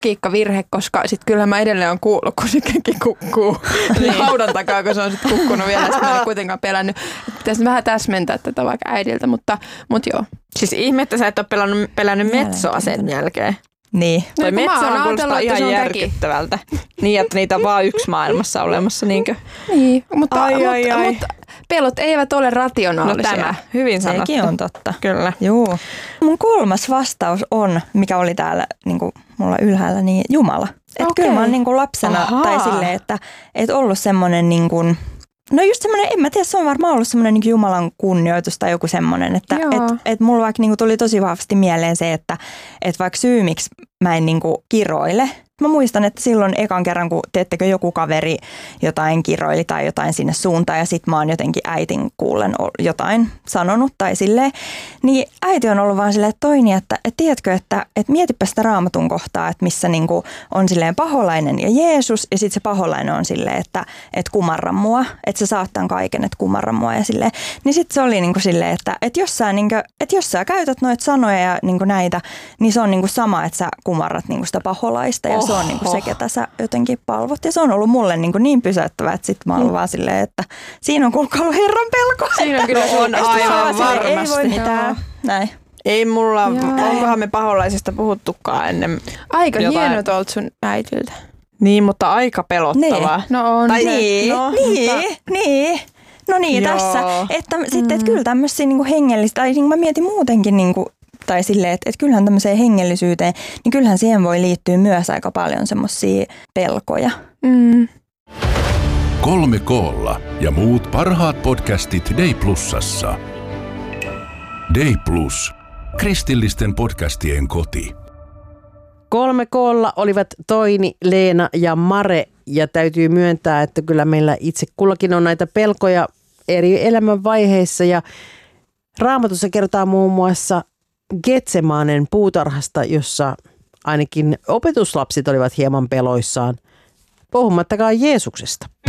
logiikkavirhe, koska sit kyllä mä edelleen on kuullut, kun se kenki kukkuu haudan takaa, kun se on sit kukkunut vielä. Sitten mä en kuitenkaan pelännyt. Pitäisi vähän täsmentää tätä vaikka äidiltä, mutta joo. Siis ihme, että sä et ole pelännyt metsoa sen jälkeen. Niin. Toi metso on kuulostaa ihan järkyttävältä. Niin, että niitä on vaan yksi maailmassa olemassa, niinkö? Niin, mutta pelot eivät ole rationaalisia. No tämä, hyvin sanottu. Sekin on totta. Kyllä. Juu. Mun 3. vastaus on, mikä oli täällä niin kuin mulla ylhäällä, niin Jumala. Että kyllä mä oon niin kuin lapsena tai silleen, että ollut semmoinen niin kuin, no just semmoinen, en mä tiedä, se on varmaan ollut semmoinen niin Jumalan kunnioitus tai joku semmoinen, että et mulla vaikka niin kuin tuli tosi vahvasti mieleen se, että vaikka syy miksi mä en niin kuin kiroile. Mä muistan, että silloin ekan kerran, kun teettekö joku kaveri jotain kiroili tai jotain sinne suuntaan ja sit mä oon jotenkin äitin kuullen jotain sanonut tai silleen, niin äiti on ollut vaan silleen toini, että tiedätkö, että mietipä sitä Raamatun kohtaa, että missä niinku on silleen paholainen ja Jeesus ja sit se paholainen on silleen, että kumarra mua, että sä saat tämän kaiken, että kumarra mua ja silleen. Niin sit se oli niinku silleen, että jos sä käytät noita sanoja ja niinku näitä, niin se on niinku sama, että sä kumarrat niinku sitä paholaista ja se on niinku se, ketä sä jotenkin palvot. Ja se on ollut mulle niin pysäyttävää, että sit mä oon ollut vaan silleen, että siinä on kuulkaa ollut Herran pelko. Siinä on kyllä on aivan varmasti. Ei voi mitään. Näin. Ei mulla, onkohan me paholaisista puhuttukaan ennen aika hienot olet sun äitiltä. Niin, mutta aika pelottavaa. Niin. No on. Niin. No niin, Joo. tässä. Että sitten, että kyllä tämmöisiä niinku hengellistä, tai niin mä mietin muutenkin niinku, tai silleen, että kyllähän tämmöiseen hengellisyyteen, niin kyllähän siihen voi liittyä myös aika paljon semmoisia pelkoja. 3K:lla ja muut parhaat podcastit Day Plusassa. Day Plus. Kristillisten podcastien koti. 3K:lla olivat Toini, Leena ja Mare, ja täytyy myöntää, että kyllä meillä itse kullakin on näitä pelkoja eri elämänvaiheissa, ja Raamatussa kerrotaan muun muassa Getsemanen puutarhasta, jossa ainakin opetuslapset olivat hieman peloissaan, puhumattakaan Jeesuksesta.